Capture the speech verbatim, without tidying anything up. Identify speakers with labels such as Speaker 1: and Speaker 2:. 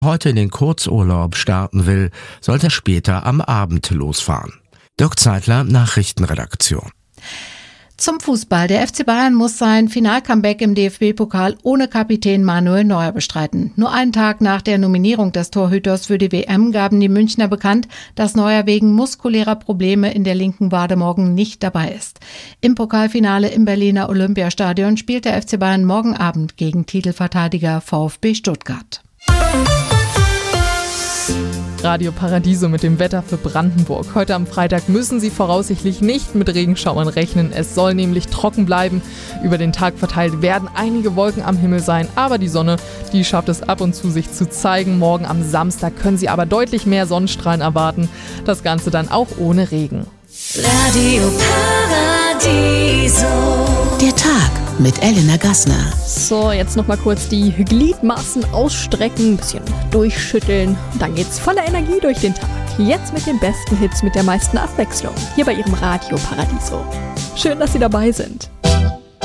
Speaker 1: heute in den Kurzurlaub starten will, sollte er später am Abend losfahren. Dirk Zeitler, Nachrichtenredaktion.
Speaker 2: Zum Fußball. Der F C Bayern muss sein Final-Comeback im D F B-Pokal ohne Kapitän Manuel Neuer bestreiten. Nur einen Tag nach der Nominierung des Torhüters für die W M gaben die Münchner bekannt, dass Neuer wegen muskulärer Probleme in der linken Wade morgen nicht dabei ist. Im Pokalfinale im Berliner Olympiastadion spielt der F C Bayern morgen Abend gegen Titelverteidiger VfB Stuttgart.
Speaker 3: Radio Paradiso mit dem Wetter für Brandenburg. Heute am Freitag müssen Sie voraussichtlich nicht mit Regenschauern rechnen. Es soll nämlich trocken bleiben. Über den Tag verteilt werden einige Wolken am Himmel sein, aber die Sonne, die schafft es ab und zu sich zu zeigen. Morgen am Samstag können Sie aber deutlich mehr Sonnenstrahlen erwarten. Das Ganze dann auch ohne Regen.
Speaker 4: Radio Paradiso.
Speaker 5: Der Tag mit Elena Gassner.
Speaker 6: So, jetzt nochmal kurz die Gliedmaßen ausstrecken, ein bisschen durchschütteln. Dann geht's voller Energie durch den Tag. Jetzt mit den besten Hits, mit der meisten Abwechslung. Hier bei Ihrem Radio Paradiso. Schön, dass Sie dabei sind.